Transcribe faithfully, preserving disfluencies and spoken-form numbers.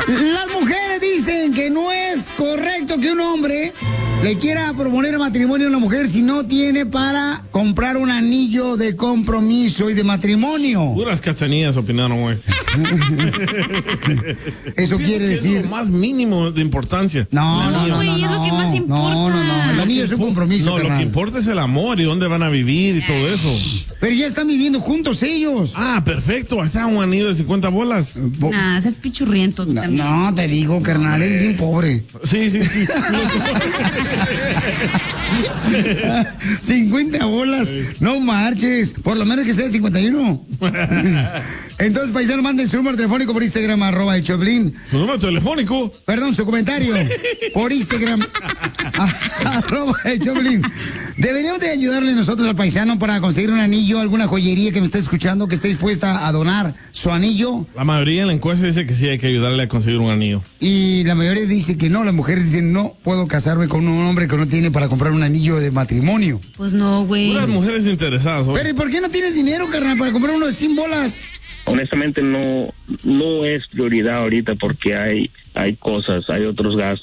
Las mujeres dicen que no es correcto que un hombre le quiera proponer matrimonio a una mujer si no tiene para comprar un anillo de compromiso y de matrimonio. Puras cachanillas opinaron, güey. Eso quiere decir... Es lo más mínimo de importancia. No, no, no, güey, no, es lo que no. más importa. No, no, no. El anillo es un compromiso, No, lo carnal. que importa es el amor y dónde van a vivir y todo eso. Pero ya están viviendo juntos ellos. Ah, perfecto. Ahí está un anillo de cincuenta bolas. Bo- Nah, ese es pichurriento. tú No, también. no, te digo, carnal, eres bien pobre. Sí, sí, sí. cincuenta bolas, no marches. Por lo menos que sea cincuenta y uno. Entonces, paisano, manden su número telefónico por Instagram, arroba el Choplin. Su número telefónico. Perdón, su comentario por Instagram, arroba el Choplin. Deberíamos de ayudarle nosotros al paisano para conseguir un anillo, alguna joyería que me esté escuchando, que esté dispuesta a donar su anillo. La mayoría en la encuesta dice que sí hay que ayudarle a conseguir un anillo. Y la mayoría dice que no, las mujeres dicen no puedo casarme con un hombre que no tiene para comprar un anillo de matrimonio. Pues no, güey. Puras mujeres interesadas, güey. Pero ¿y por qué no tienes dinero, carnal, para comprar uno de cien bolas? Honestamente no no es prioridad ahorita porque hay hay cosas, hay otros gastos.